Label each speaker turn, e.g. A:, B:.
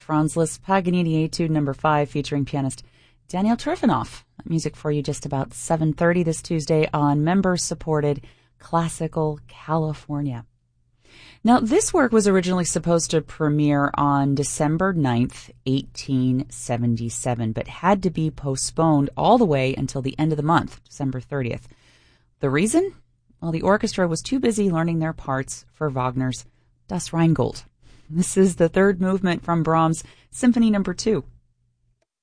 A: Franz Liszt Paganini Etude No. 5 featuring pianist Daniel Trifanoff. Music for you just about 7:30 this Tuesday on member-supported Classical California. Now, this work was originally supposed to premiere on December 9th, 1877, but had to be postponed all the way until the end of the month, December 30th. The reason? Well, the orchestra was too busy learning their parts for Wagner's Das Rheingold. This is the third movement from Brahms' Symphony No. 2.